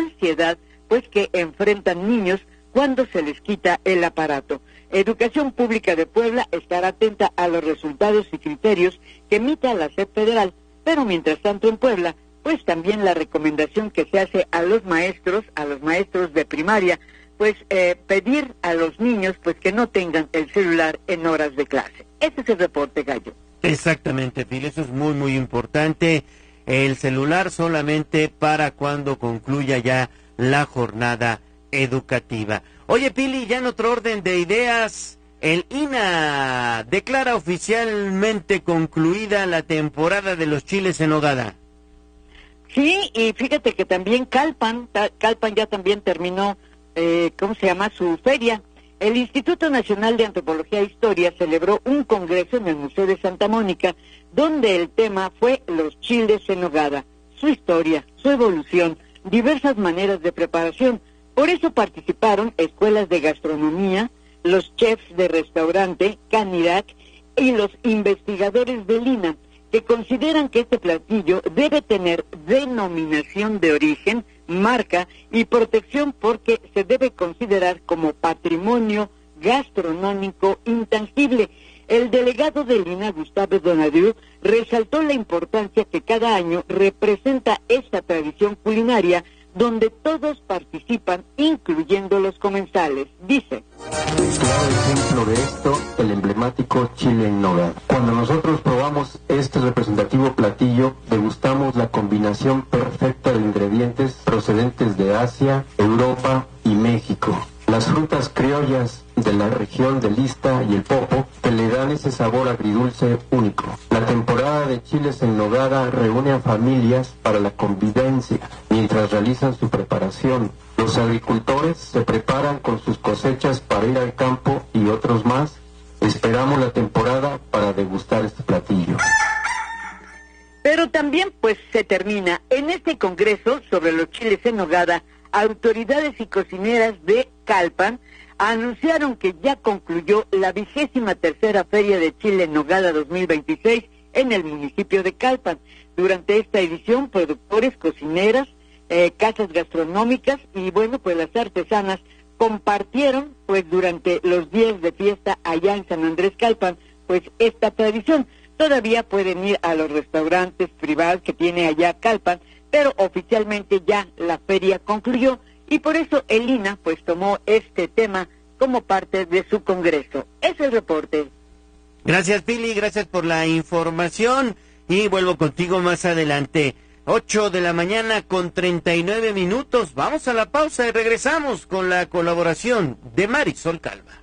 ansiedad pues que enfrentan niños cuando se les quita el aparato. Educación Pública de Puebla estará atenta a los resultados y criterios que emita la SEP federal, pero mientras tanto en Puebla, pues también la recomendación que se hace a los maestros de primaria, pues pedir a los niños pues que no tengan el celular en horas de clase. Ese es el reporte, Gallo. Exactamente, Pili, eso es muy, muy importante. El celular solamente para cuando concluya ya la jornada educativa. Oye, Pili, ya en otro orden de ideas, el INAH declara oficialmente concluida la temporada de los chiles en nogada. Sí, y fíjate que también Calpan ya también terminó, su feria. El Instituto Nacional de Antropología e Historia celebró un congreso en el Museo de Santa Mónica, donde el tema fue los chiles en nogada, su historia, su evolución, diversas maneras de preparación. Por eso participaron escuelas de gastronomía, los chefs de restaurante, Canirac, y los investigadores del INAH, que consideran que este platillo debe tener denominación de origen, marca y protección porque se debe considerar como patrimonio gastronómico intangible. El delegado del INAH, Gustave Donadieu, resaltó la importancia que cada año representa esta tradición culinaria donde todos participan, incluyendo los comensales. Dice: claro ejemplo de esto, el emblemático chile en nogada. Cuando nosotros probamos este representativo platillo, degustamos la combinación perfecta de ingredientes procedentes de Asia, Europa y México. Las frutas criollas de la región del Ista y el Popo que le dan ese sabor agridulce único. La temporada de chiles en nogada reúne a familias para la convivencia mientras realizan su preparación. Los agricultores se preparan con sus cosechas para ir al campo y otros más. Esperamos la temporada para degustar este platillo. Pero también pues se termina en este congreso sobre los chiles en nogada. Autoridades y cocineras de Calpan anunciaron que ya concluyó la 23ª Feria de Chile en Nogada 2026 en el municipio de Calpan. Durante esta edición, productores, cocineras, casas gastronómicas y pues las artesanas compartieron pues durante los días de fiesta allá en San Andrés Calpan pues esta tradición. Todavía pueden ir a los restaurantes privados que tiene allá Calpan, pero oficialmente ya la feria concluyó y por eso el INAH pues tomó este tema como parte de su congreso. Es el reporte. Gracias, Pili, gracias por la información y vuelvo contigo más adelante. 8:39 a.m. Vamos a la pausa y regresamos con la colaboración de Marisol Calva.